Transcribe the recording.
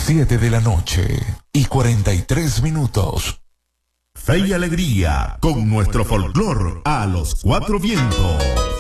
7 de la noche y 43 minutos. Fe y alegría con nuestro folclor a los cuatro vientos.